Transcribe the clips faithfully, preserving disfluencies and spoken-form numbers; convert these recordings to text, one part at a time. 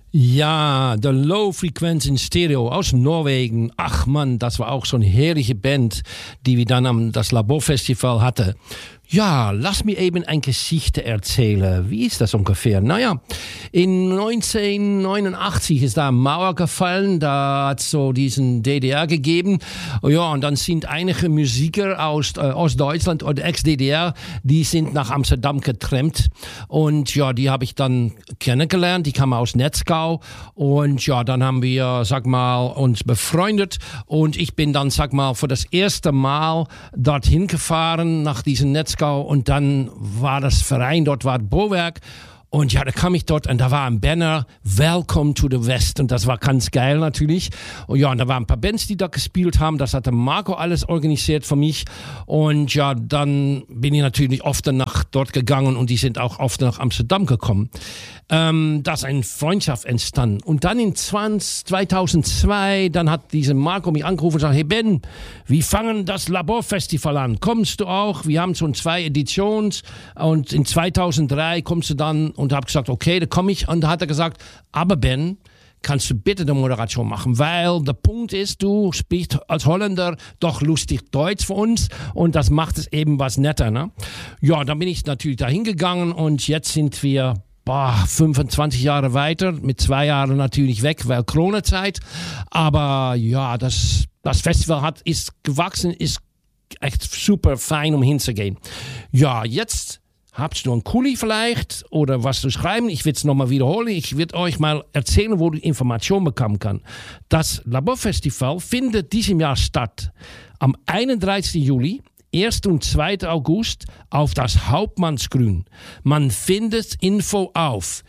Ja, The Low Frequency in Stereo aus Norwegen. Ach Mann, das war auch so eine herrliche Band, die wir dann am das Laborfestival hatten. Ja, lass mir eben eine Geschichte erzählen. Wie ist das ungefähr? Naja, in neunzehnhundertneunundachtzig ist da eine Mauer gefallen, da hat es so diesen D D R gegeben. Ja, und dann sind einige Musiker aus äh, Ostdeutschland oder Ex-D D R, die sind nach Amsterdam getrennt. Und ja, die habe ich dann kennengelernt, die kamen aus Netzgau. Und ja, dann haben wir, sag mal, uns befreundet. Und ich bin dann, sag mal, für das erste Mal dorthin gefahren, nach diesem Netzgau. Und dann war das Verein, dort war Bauwerk. Und ja, da kam ich dort und da war ein Banner, Welcome to the West. Und das war ganz geil natürlich. Und ja, und da waren ein paar Bands, die da gespielt haben. Das hatte Marco alles organisiert für mich. Und ja, dann bin ich natürlich oft nach dort gegangen und die sind auch oft nach Amsterdam gekommen. Ähm, da ist eine Freundschaft entstanden. Und dann in zweitausendzwei, dann hat diese Marco mich angerufen und gesagt, hey Ben, wir fangen das Laborfestival an. Kommst du auch? Wir haben schon zwei Editionen und in zweitausenddrei kommst du dann. Und habe gesagt, okay, da komme ich. Und da hat er gesagt, aber Ben, kannst du bitte die Moderation machen? Weil der Punkt ist, du sprichst als Holländer doch lustig Deutsch für uns und das macht es eben was netter. Ne? Ja, dann bin ich natürlich da hingegangen und jetzt sind wir boah, fünfundzwanzig Jahre weiter, mit zwei Jahren natürlich weg, weil Corona-Zeit. Aber ja, das, das Festival hat, ist gewachsen, ist echt super fein, um hinzugehen. Ja, jetzt habt ihr noch einen Kuli vielleicht oder was zu schreiben? Ich will es nochmal wiederholen. Ich werde euch mal erzählen, wo du Informationen bekommen kannst. Das Laborfestival findet diesem Jahr statt. Am einunddreißigsten Juli, ersten und zweiten August auf das Hauptmannsgrün. Man findet Info auf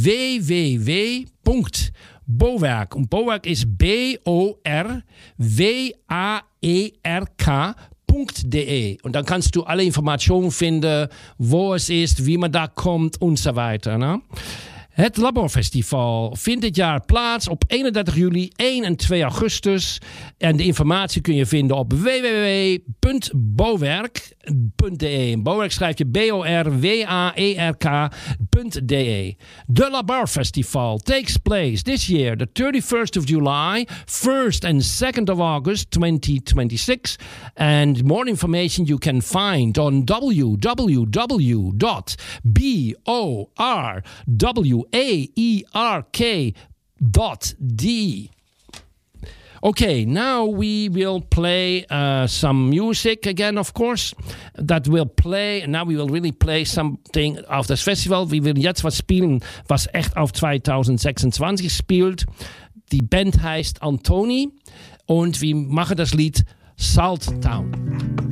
w w w punkt bauwerk und Bauwerk ist B O R W A E R K .de und dann kannst du alle Informationen finden, wo es ist, wie man da kommt und so weiter. Ne? Het Laborfestival vindt dit jaar plaats op eenendertig juli, één en twee augustus. En de informatie kun je vinden op w w w punt bauwerk punt d e. Bauwerk schrijf je B O R W A E R K punt d e. The Laborfestival takes place this year, the thirty-first of July, first and second of August twenty twenty-six. And more information you can find on w w w dot bauwerk A E R K dot D. Okay, now we will play uh, some music again, of course. That will play, now we will really play something auf das Festival. Wir werden jetzt was spielen, was echt auf zwanzig sechsundzwanzig spielt. Die Band heißt Antoni und wir machen das Lied Salt Town.